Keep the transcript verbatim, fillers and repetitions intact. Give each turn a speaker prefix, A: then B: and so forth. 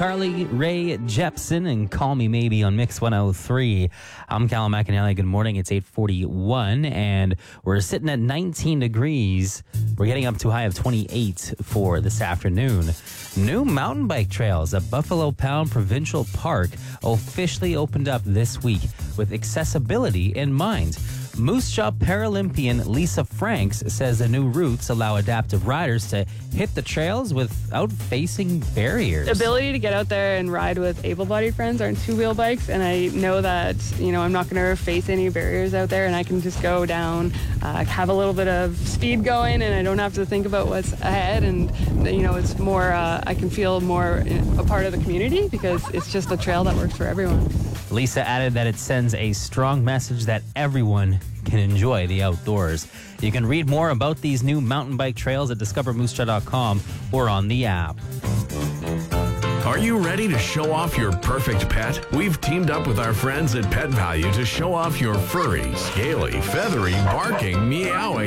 A: Carly Rae Jepsen and Call Me Maybe on Mix one oh three. I'm Callum McAnally. Good morning. It's eight forty-one and we're sitting at nineteen degrees. We're getting up to a high of twenty-eight for this afternoon. New mountain bike trails at Buffalo Pound Provincial Park officially opened up this week with accessibility in mind. Moose Jaw Paralympian Lisa Franks says the new routes allow adaptive riders to hit the trails without facing barriers.
B: The ability to get out there and ride with able-bodied friends on two-wheel bikes, and I know that, you know, I'm not going to face any barriers out there, and I can just go down, uh, have a little bit of speed going, and I don't have to think about what's ahead, and, you know, it's more, uh, I can feel more a part of the community because it's just a trail that works for everyone.
A: Lisa added that it sends a strong message that everyone can enjoy the outdoors. You can read more about these new mountain bike trails at discover moose jaw dot com or on the app.
C: Are you ready to show off your perfect pet? We've teamed up with our friends at Pet Value to show off your furry, scaly, feathery, barking, meowing,